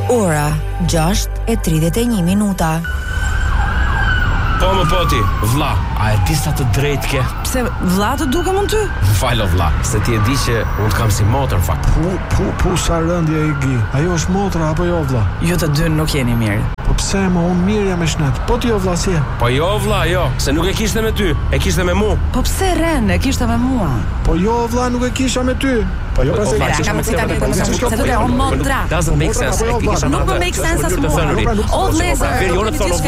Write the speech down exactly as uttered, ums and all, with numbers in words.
Ora gjashtë e tridhjet e një minuta. Po më poti, vlla, a e di sa të drejtë ke? Pse vlla të duke mund ty? Falo vlla, se ti e di që unë kam si motër fakt. Pu, pu, pu, sa rëndje i gi. Ajo është motra apo jo vlla? Ju të dy nuk jeni mirë. Po pse më unë mirë jam e shnet? Po ti jo vlla si e? Po jo vlla, jo, se nuk e kishte me ty, e kishte me mu. Po pse Ren, e kishte me mua? Po jo vlla, nuk e kisha me ty. Po jo pse Era kam cita me se do të o motra. Doesn't make sense. Nuk më make sense as mua. O vlezër.